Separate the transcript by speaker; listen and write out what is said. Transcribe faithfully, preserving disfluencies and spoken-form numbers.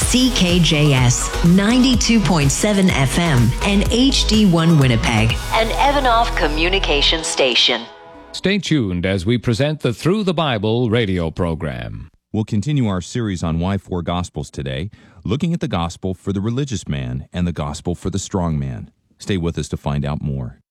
Speaker 1: C K J S ninety-two point seven F M and H D one Winnipeg, an Evanoff communication station.
Speaker 2: Stay tuned as we present the Through the Bible radio program.
Speaker 3: We'll continue our series on Why Four Gospels today, looking at the gospel for the religious man and the gospel for the strong man. Stay with us to find out more.